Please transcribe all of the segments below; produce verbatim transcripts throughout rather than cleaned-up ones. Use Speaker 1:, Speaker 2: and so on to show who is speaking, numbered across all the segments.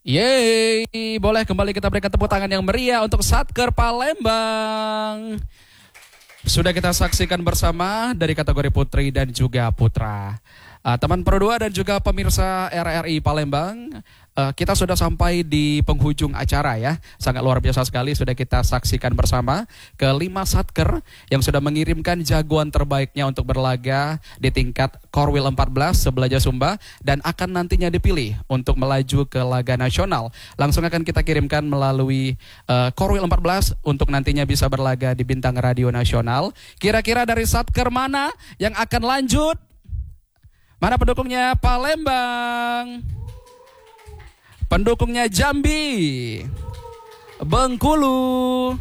Speaker 1: Yeay, boleh kembali kita berikan tepuk tangan yang meriah untuk Satker Palembang. Sudah kita saksikan bersama dari kategori putri dan juga putra. Uh, teman Pro dua dan juga pemirsa R R I Palembang, uh, kita sudah sampai di penghujung acara ya. Sangat luar biasa sekali sudah kita saksikan bersama kelima Satker yang sudah mengirimkan jagoan terbaiknya untuk berlaga di tingkat Korwil empat belas Sebelaja Sumba dan akan nantinya dipilih untuk melaju ke laga nasional. Langsung akan kita kirimkan melalui uh, Korwil empat belas untuk nantinya bisa berlaga di Bintang Radio Nasional. Kira-kira dari Satker mana yang akan lanjut? Mana pendukungnya? Palembang, pendukungnya Jambi, Bengkulu,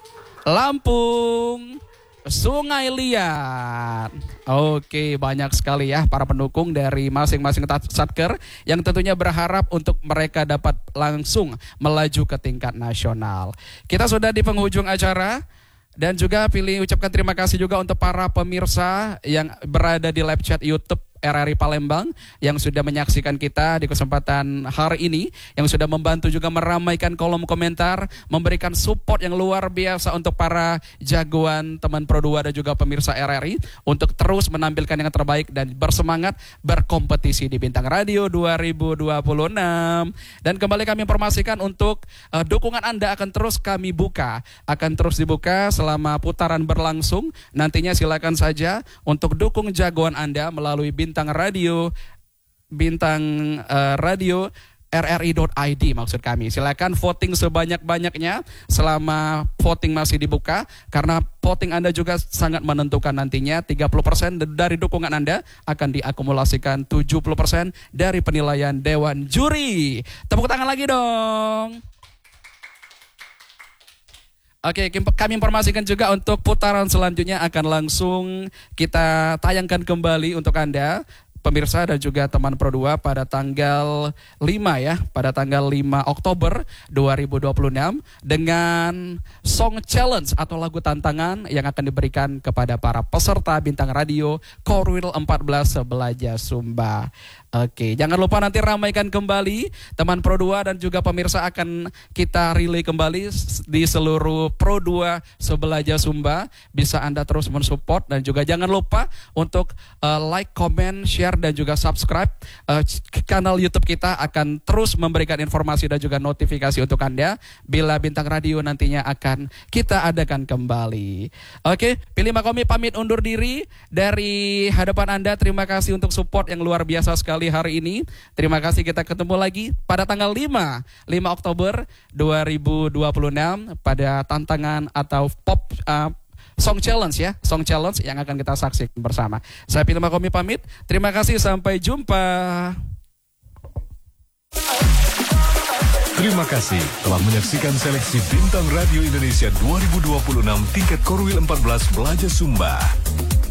Speaker 1: Lampung, Sungai Liat. Oke, banyak sekali ya para pendukung dari masing-masing Satker yang tentunya berharap untuk mereka dapat langsung melaju ke tingkat nasional. Kita sudah di penghujung acara. Dan juga pilih ucapkan terima kasih juga untuk para pemirsa yang berada di live chat YouTube R R I Palembang yang sudah menyaksikan kita di kesempatan hari ini, yang sudah membantu juga meramaikan kolom komentar, memberikan support yang luar biasa untuk para jagoan teman Pro dua dan juga pemirsa R R I untuk terus menampilkan yang terbaik dan bersemangat berkompetisi di Bintang Radio dua ribu dua puluh enam. Dan kembali kami informasikan untuk uh, dukungan Anda akan terus kami buka, akan terus dibuka selama putaran berlangsung. Nantinya silakan saja untuk dukung jagoan Anda melalui Bintang Bintang Radio, Bintang uh, Radio R R I dot I D maksud kami. Silakan voting sebanyak-banyaknya selama voting masih dibuka, karena voting Anda juga sangat menentukan nantinya. Tiga puluh persen dari dukungan Anda akan diakumulasikan tujuh puluh persen dari penilaian Dewan Juri. Tepuk tangan lagi dong. Oke, kami informasikan juga untuk putaran selanjutnya akan langsung kita tayangkan kembali untuk Anda, pemirsa dan juga teman Pro dua pada tanggal lima ya, pada tanggal lima Oktober dua ribu dua puluh enam dengan Song Challenge atau lagu tantangan yang akan diberikan kepada para peserta Bintang Radio Korwil empat belas Sebelaja Sumba. Oke, jangan lupa nanti ramaikan kembali teman Pro dua dan juga pemirsa akan kita relay kembali di seluruh Pro dua Sebelaja Sumba. Bisa Anda terus mensupport dan juga jangan lupa untuk uh, like, comment, share dan juga subscribe uh, kanal YouTube kita, akan terus memberikan informasi dan juga notifikasi untuk Anda bila Bintang Radio nantinya akan kita adakan kembali. Oke, Pilih Makomi pamit undur diri dari hadapan Anda. Terima kasih untuk support yang luar biasa sekali hari ini. Terima kasih, kita ketemu lagi pada tanggal lima Oktober dua ribu dua puluh enam pada tantangan atau pop uh, Song Challenge ya, Song Challenge yang akan kita saksikan bersama. Saya Pilih Makomi pamit. Terima kasih, sampai jumpa.
Speaker 2: Terima kasih telah menyaksikan seleksi Bintang Radio Indonesia dua ribu dua puluh enam tingkat Korwil empat belas Sebelaja Sumba.